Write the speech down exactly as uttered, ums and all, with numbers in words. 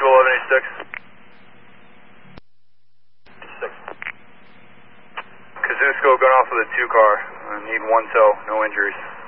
two eleven eighty-six. Six. Kazusko going off with a two car. I need one tow, no injuries.